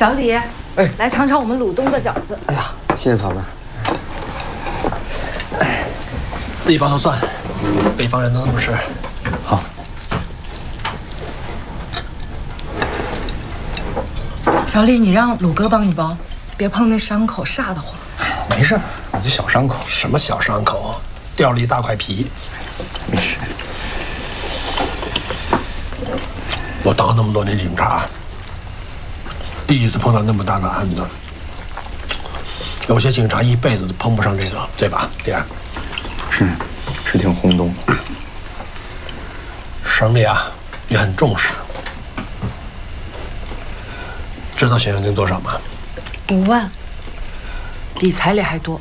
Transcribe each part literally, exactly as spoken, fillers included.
小李，哎，来尝尝我们鲁东的饺子。 哎呀，谢谢嫂子。 自己包头蒜，北方人都那么吃。 好。 小李，你让鲁哥帮你包，别碰那伤口，煞得慌。 没事，我这小伤口。 什么小伤口？掉了一大块皮。 没事。 我当那么多年警察，第一次碰到那么大的案子。有些警察一辈子都碰不上这个，对吧，爹？ 是，是挺轰动的。 省里啊也很重视。知道悬赏金多少吗？ 五万，比彩礼还多。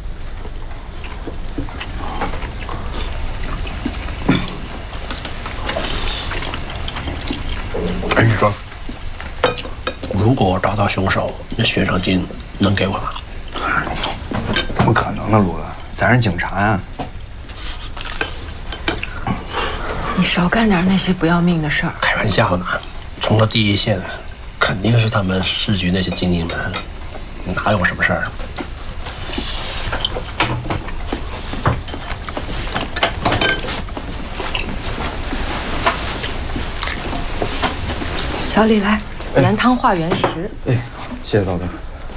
哎，你说，如果我找到凶手，那悬赏金能给我吗？ 怎么可能呢，鲁哥？咱是警察呀。 你少干点那些不要命的事儿。 开玩笑呢，冲到第一线，肯定是他们市局那些精英们，哪有什么事儿？ 小李来，原汤化原食。 哎，谢谢嫂子。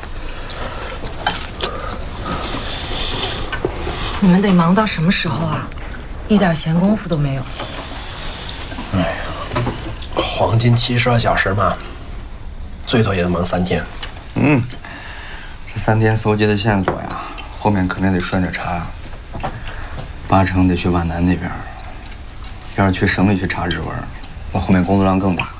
你们得忙到什么时候啊？一点闲工夫都没有。 哎呀，黄金七十二小时嘛，最多也能忙三天。 嗯，这三天搜集的线索呀，后面肯定得顺着查，八成得去皖南那边。要是去省里去查指纹，那后面工作量更大。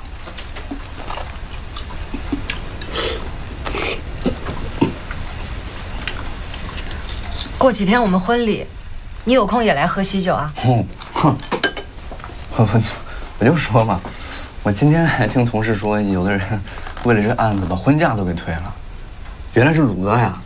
过几天我们婚礼，你有空也来喝喜酒啊？ 嗯，哼，我我我就说嘛，我今天还听同事说，有的人为了这案子把婚假都给推了，原来是鲁哥呀。